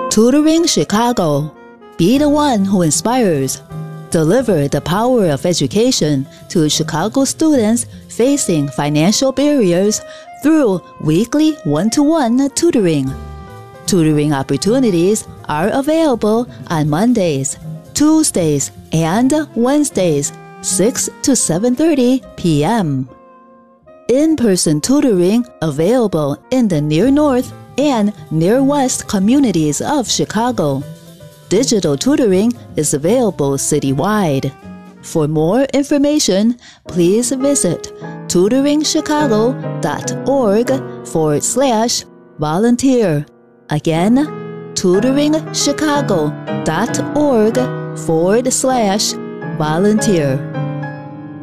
Tutoring Chicago. Be the one who inspires. Deliver the power of education to Chicago students facing financial barriers through weekly one-to-one tutoring. Tutoring opportunities are available on Mondays, Tuesdays, and Wednesdays, 6 to 7:30 p.m. In-person tutoring available in the Near North and Near West communities of Chicago. Digital tutoring is available citywide. For more information, please visit tutoringchicago.org/volunteer. Again, tutoringchicago.org/volunteer.